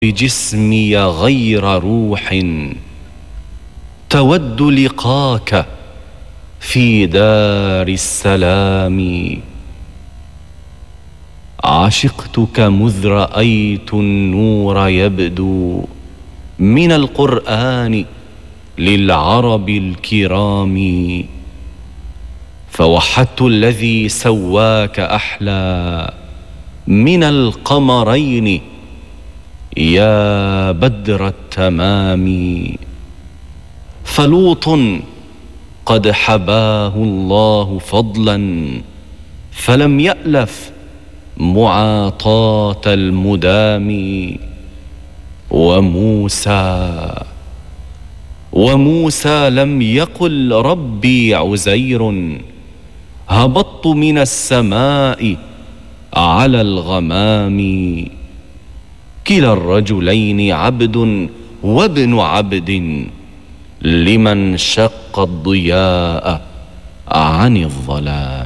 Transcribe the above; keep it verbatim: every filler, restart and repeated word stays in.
بجسمي غير روح، تود لقاك في دار السلام. عشقتك مذ رأيت النور يبدو من القرآن للعرب الكرام، فوحدت الذي سواك أحلى من القمرين يا بدر التمام. فلوط قد حباه الله فضلا فلم يألف معاطاة المدام. وموسى وموسى لم يقل ربي عزير، هبطت من السماء على الغمام. كلا الرجلين عبد وابن عبد لمن شق الضياء عن الظلام.